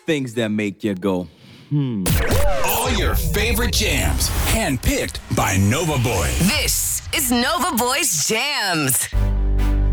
things that make you go, All your favorite jams, handpicked by Nova Boy. This is Nova Boys Jams.